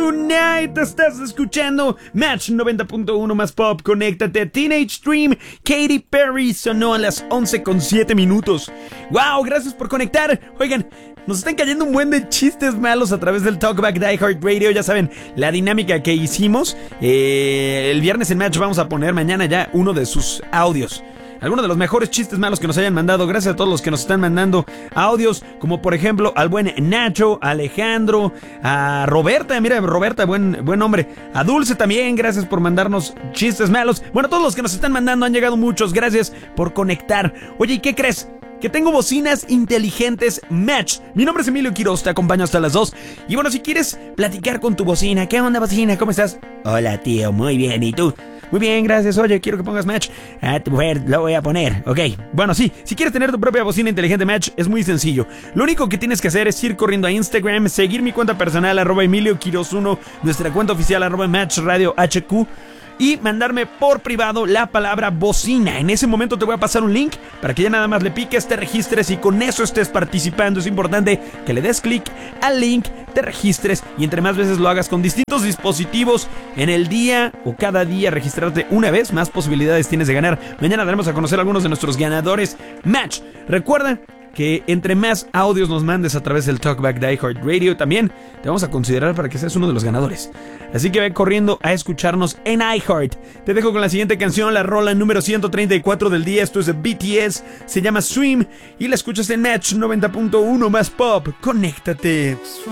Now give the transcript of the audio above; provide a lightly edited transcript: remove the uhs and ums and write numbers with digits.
Tonight estás escuchando Match 90.1 más pop. Conéctate. Teenage Dream, Katy Perry sonó a las 11:07. Wow, gracias por conectar. Oigan, nos están cayendo un buen de chistes malos a través del Talkback de iHeartRadio. Ya saben, la dinámica que hicimos. El viernes en Match vamos a poner mañana ya uno de sus audios. Algunos de los mejores chistes malos que nos hayan mandado. Gracias a todos los que nos están mandando audios, como por ejemplo al buen Nacho, a Alejandro, a Roberta. Mira, Roberta, buen nombre. A Dulce también, gracias por mandarnos chistes malos. Bueno, todos los que nos están mandando han llegado muchos. Gracias por conectar. Oye, ¿y qué crees? Que tengo bocinas inteligentes Match. Mi nombre es Emilio Quiroz, te acompaño hasta las 2. Y bueno, si quieres platicar con tu bocina, ¿qué onda, bocina? ¿Cómo estás? Hola, tío, muy bien, ¿y tú? Muy bien, gracias. Oye, quiero que pongas Match. A tu mujer lo voy a poner. Ok. Bueno, sí. Si quieres tener tu propia bocina inteligente Match, es muy sencillo. Lo único que tienes que hacer es ir corriendo a Instagram, seguir mi cuenta personal, @EmilioQuiroz1, nuestra cuenta oficial, @MatchRadioHQ, y mandarme por privado la palabra bocina. En ese momento te voy a pasar un link para que ya nada más le piques, te registres y con eso estés participando. Es importante que le des clic al link, te registres y entre más veces lo hagas con distintos dispositivos en el día o cada día registrarte una vez, más posibilidades tienes de ganar. Mañana daremos a conocer a algunos de nuestros ganadores Match. Recuerda que entre más audios nos mandes a través del Talkback de iHeartRadio, también te vamos a considerar para que seas uno de los ganadores. Así que ve corriendo a escucharnos en iHeart. Te dejo con la siguiente canción, la rola número 134 del día. Esto es de BTS, se llama Swim y la escuchas en Match 90.1 más pop. Conéctate.